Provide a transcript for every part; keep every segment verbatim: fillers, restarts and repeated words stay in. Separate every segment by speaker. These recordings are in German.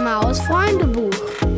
Speaker 1: Maus-Freundebuch.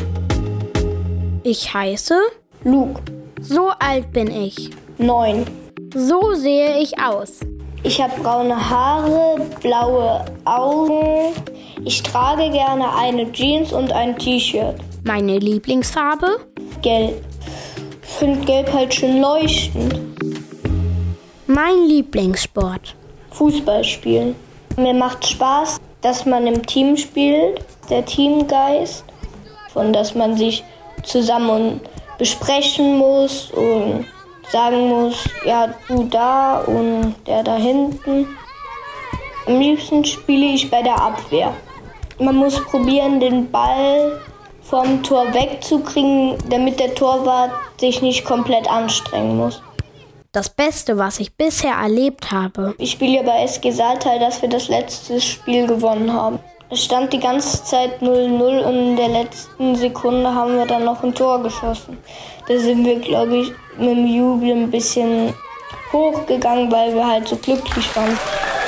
Speaker 1: Ich heiße
Speaker 2: Luke.
Speaker 1: So alt bin ich.
Speaker 2: Neun.
Speaker 1: So sehe ich aus.
Speaker 2: Ich habe braune Haare, blaue Augen. Ich trage gerne eine Jeans und ein T-Shirt.
Speaker 1: Meine Lieblingsfarbe?
Speaker 2: Gelb. Ich finde Gelb halt schön leuchtend.
Speaker 1: Mein Lieblingssport?
Speaker 2: Fußball spielen. Mir macht Spaß, dass man im Team spielt, der Teamgeist. Und dass man sich zusammen besprechen muss und sagen muss, ja, du da und der da hinten. Am liebsten spiele ich bei der Abwehr. Man muss probieren, den Ball vom Tor wegzukriegen, damit der Torwart sich nicht komplett anstrengen muss.
Speaker 1: Das Beste, was ich bisher erlebt habe.
Speaker 2: Ich spiele ja bei S G Saltal, dass wir das letzte Spiel gewonnen haben. Es stand die ganze Zeit null null und in der letzten Sekunde haben wir dann noch ein Tor geschossen. Da sind wir, glaube ich, mit dem Jubel ein bisschen hochgegangen, weil wir halt so glücklich waren.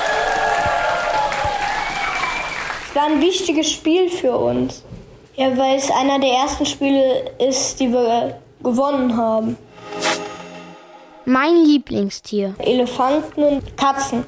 Speaker 2: Es war ein wichtiges Spiel für uns. Ja, weil es einer der ersten Spiele ist, die wir gewonnen haben.
Speaker 1: Mein Lieblingstier?
Speaker 2: Elefanten und Katzen.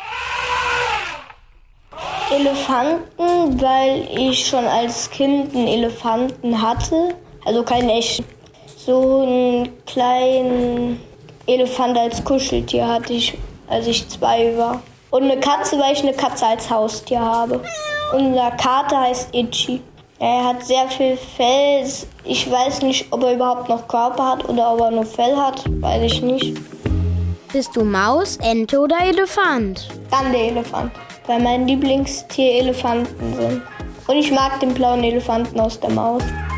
Speaker 2: Elefanten, weil ich schon als Kind einen Elefanten hatte, also keinen echten. So einen kleinen Elefant als Kuscheltier hatte ich, als ich zwei war. Und eine Katze, weil ich eine Katze als Haustier habe. Unser Kater heißt Itchy. Er hat sehr viel Fell. Ich weiß nicht, ob er überhaupt noch Körper hat oder ob er nur Fell hat, weiß ich nicht.
Speaker 1: Bist du Maus, Ente oder Elefant?
Speaker 2: Dann der Elefant, weil mein Lieblingstier Elefanten sind. Und ich mag den blauen Elefanten aus der Maus.